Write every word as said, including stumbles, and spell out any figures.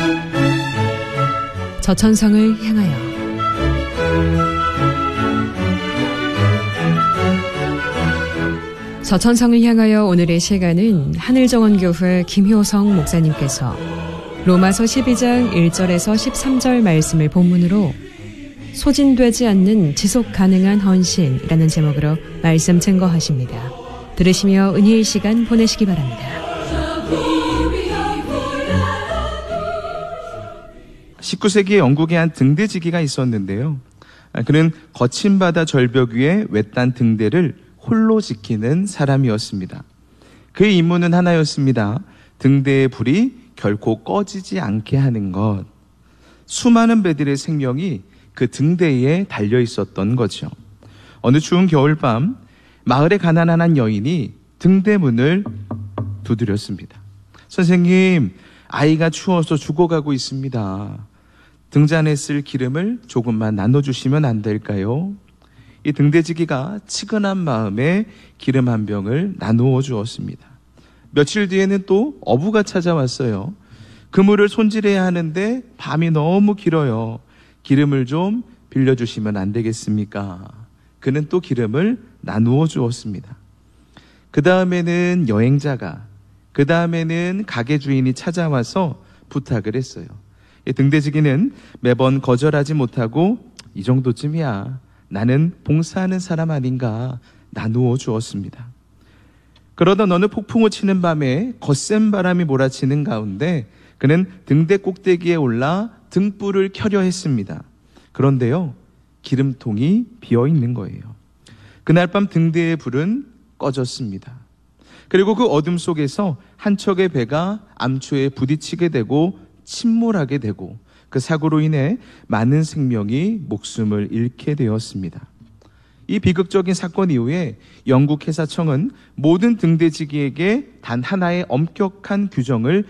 저천성을 향하여. 저천성을 향하여 오늘의 시간은 하늘정원교회 김효성 목사님께서 로마서 십이 장 일 절에서 십삼 절 말씀을 본문으로 소진되지 않는 지속 가능한 헌신이라는 제목으로 말씀 증거하십니다. 들으시며 은혜의 시간 보내시기 바랍니다. 십구 세기에 영국에 한 등대지기가 있었는데요. 그는 거친 바다 절벽 위에 외딴 등대를 홀로 지키는 사람이었습니다. 그의 임무는 하나였습니다. 등대의 불이 결코 꺼지지 않게 하는 것. 수많은 배들의 생명이 그 등대에 달려 있었던 거죠. 어느 추운 겨울밤 마을의 가난한 한 여인이 등대 문을 두드렸습니다. 선생님, 아이가 추워서 죽어가고 있습니다. 등잔에 쓸 기름을 조금만 나눠주시면 안 될까요? 이 등대지기가 치근한 마음에 기름 한 병을 나누어 주었습니다. 며칠 뒤에는 또 어부가 찾아왔어요. 그물을 손질해야 하는데 밤이 너무 길어요. 기름을 좀 빌려주시면 안 되겠습니까? 그는 또 기름을 나누어 주었습니다. 그 다음에는 여행자가, 그 다음에는 가게 주인이 찾아와서 부탁을 했어요. 이 등대지기는 매번 거절하지 못하고 이 정도쯤이야, 나는 봉사하는 사람 아닌가 나누어 주었습니다. 그러던 어느 폭풍우 치는 밤에 거센 바람이 몰아치는 가운데 그는 등대 꼭대기에 올라 등불을 켜려 했습니다. 그런데요, 기름통이 비어 있는 거예요. 그날 밤 등대의 불은 꺼졌습니다. 그리고 그 어둠 속에서 한 척의 배가 암초에 부딪히게 되고 침몰하게 되고 그 사고로 인해 많은 생명이 목숨을 잃게 되었습니다. 이 비극적인 사건 이후에 영국 해사청은 모든 등대지기에게 단 하나의 엄격한 규정을